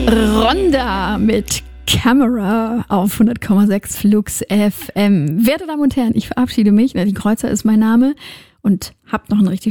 Ronda mit Camera auf 100,6 Flux FM. Werte Damen und Herren, ich verabschiede mich. Nadine Kreuzer ist mein Name und habt noch einen richtig